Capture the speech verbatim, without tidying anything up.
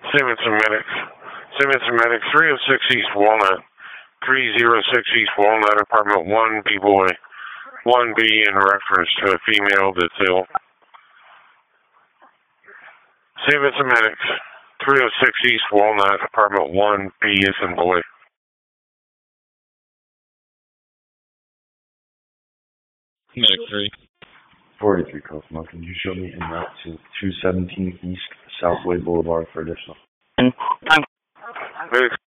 Simonson Medics. Simonson Medics, three oh six East Walnut. three oh six East Walnut, apartment one B boy. one B in reference to a female that's ill. Simonson Medics, three oh six East Walnut, apartment one B is in boy. Medic three. forty-three Cosmo, can you show me en route to two seventeen East Southway Boulevard for additional? Medics